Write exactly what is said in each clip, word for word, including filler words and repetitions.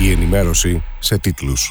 Η ενημέρωση σε τίτλους.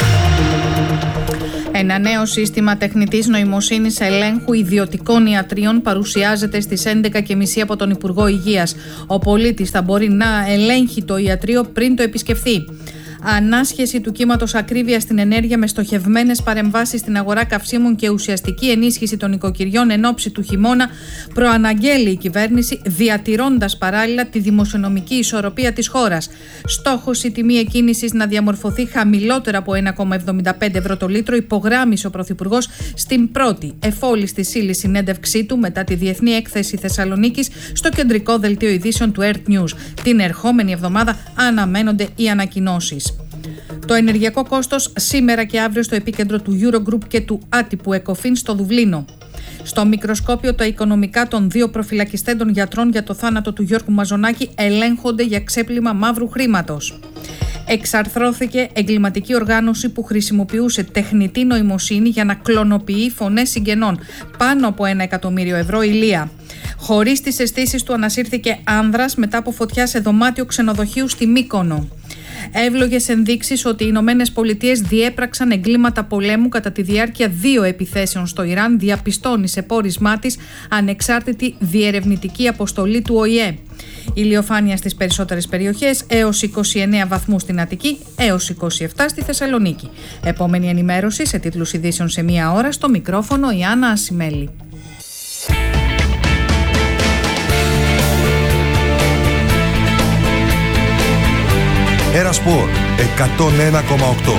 Ένα νέο σύστημα τεχνητής νοημοσύνης ελέγχου ιδιωτικών ιατρίων παρουσιάζεται στις έντεκα και μισή από τον Υπουργό Υγείας. Ο πολίτης θα μπορεί να ελέγχει το ιατρείο πριν το επισκεφθεί. Ανάσχεση του κύματος ακρίβειας στην ενέργεια με στοχευμένες παρεμβάσεις στην αγορά καυσίμων και ουσιαστική ενίσχυση των οικοκυριών εν ώψη του χειμώνα, προαναγγέλει η κυβέρνηση, διατηρώντας παράλληλα τη δημοσιονομική ισορροπία της χώρας. Στόχος η τιμή εκκίνησης να διαμορφωθεί χαμηλότερα από ένα κόμμα εβδομήντα πέντε ευρώ το λίτρο, υπογράμμισε ο Πρωθυπουργός στην πρώτη εφόλης της ύλης συνέντευξή του μετά τη Διεθνή Έκθεση Θεσσαλονίκης στο κεντρικό δελτίο ειδήσεων του Earth News. Την ερχόμενη εβδομάδα αναμένονται οι ανακοινώσεις. Το ενεργειακό κόστος σήμερα και αύριο στο επίκεντρο του Eurogroup και του άτυπου Εκοφίν στο Δουβλίνο. Στο μικροσκόπιο τα οικονομικά των δύο προφυλακιστέντων γιατρών για το θάνατο του Γιώργου Μαζονάκη ελέγχονται για ξέπλυμα μαύρου χρήματος. Εξαρθρώθηκε εγκληματική οργάνωση που χρησιμοποιούσε τεχνητή νοημοσύνη για να κλωνοποιεί φωνές συγγενών. Πάνω από ένα εκατομμύριο ευρώ ηλία. Χωρίς τις αισθήσεις του ανασύρθηκε άνδρας μετά από φωτιά σε δωμάτιο ξενοδοχείου στη Μύκονο. Εύλογες ενδείξεις ότι οι Ηνωμένες Πολιτείες διέπραξαν εγκλήματα πολέμου κατά τη διάρκεια δύο επιθέσεων στο Ιράν, διαπιστώνει σε πόρισμά της ανεξάρτητη διερευνητική αποστολή του Ο Η Ε. Ηλιοφάνεια στις περισσότερες περιοχές, έως είκοσι εννέα βαθμούς στην Αττική, έως είκοσι επτά στη Θεσσαλονίκη. Επόμενη ενημέρωση σε τίτλους ειδήσεων σε μία ώρα, στο μικρόφωνο η Άννα Ασημέλη. Ερασπορ εκατόν ένα κόμμα οκτώ.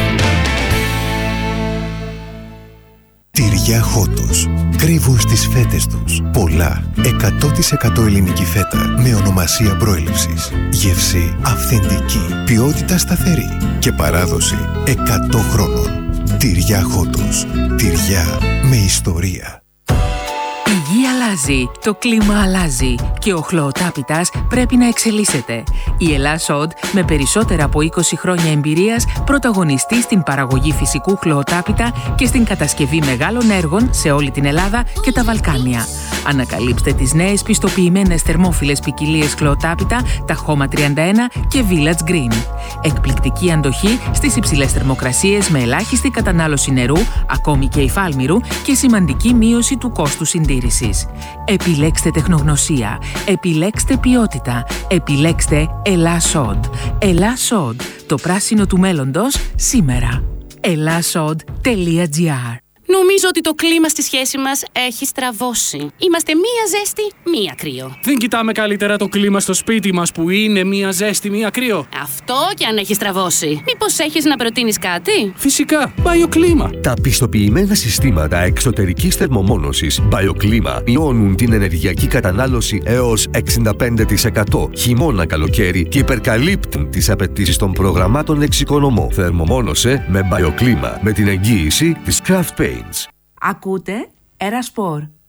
Τυριά Χότος. Κρύβουν στις φέτες τους πολλά. εκατό τοις εκατό ελληνική φέτα με ονομασία προέλευσης. Γεύση αυθεντική. Ποιότητα σταθερή. Και παράδοση εκατό χρόνων. Τυριά Χότος. Τυριά με ιστορία. Η γη αλλάζει, το κλίμα αλλάζει και ο χλωοτάπητας πρέπει να εξελίσσεται. Η Ελλάς-Οντ, με περισσότερα από είκοσι χρόνια εμπειρίας, πρωταγωνιστεί στην παραγωγή φυσικού χλωοτάπητα και στην κατασκευή μεγάλων έργων σε όλη την Ελλάδα και τα Βαλκάνια. Ανακαλύψτε τις νέες πιστοποιημένες θερμόφιλες ποικιλίες χλωοτάπητα, τα Χώμα τριάντα ένα και Village Green. Εκπληκτική αντοχή στις υψηλές θερμοκρασίες με ελάχιστη κατανάλωση νερού, ακόμη και υφάλμυρου, και σημαντική μείωση του κόστου συντήρησης. Επιλέξτε τεχνογνωσία, επιλέξτε ποιότητα, επιλέξτε Ελλάς-Οντ. Ελλάς-Οντ, το πράσινο του μέλλοντος σήμερα. ελλάσοντ τελεία τζι άρ. Νομίζω ότι το κλίμα στη σχέση μας έχει στραβώσει. Είμαστε μία ζέστη, μία κρύο. Δεν κοιτάμε καλύτερα το κλίμα στο σπίτι μας που είναι μία ζέστη, μία κρύο? Αυτό κι αν έχει στραβώσει. Μήπως έχεις να προτείνεις κάτι? Φυσικά, BioClima. Τα πιστοποιημένα συστήματα εξωτερικής θερμομόνωσης BioClima μειώνουν την ενεργειακή κατανάλωση έως εξήντα πέντε τοις εκατό χειμώνα καλοκαίρι και υπερκαλύπτουν τις απαιτήσεις των προγραμμάτων εξοικονομώ. Θερμομόνωσε με BioClima με την εγγύηση της Craft Paints. Ακούτε Ερασπορ.